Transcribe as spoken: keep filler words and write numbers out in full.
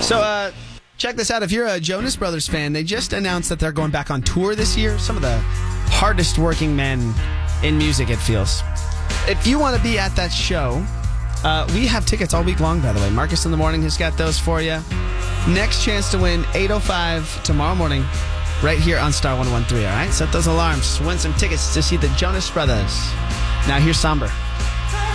So, uh, check this out. If you're a Jonas Brothers fan, they just announced that they're going back on tour this year. Some of the hardest working men in music, it feels. If you want to be at that show, uh, we have tickets all week long, by the way. Marcus in the Morning has got those for you. Next chance to win, eight oh five tomorrow morning, right here on Star one one three, all right? Set those alarms. Win some tickets to see the Jonas Brothers. Now, here's Somber.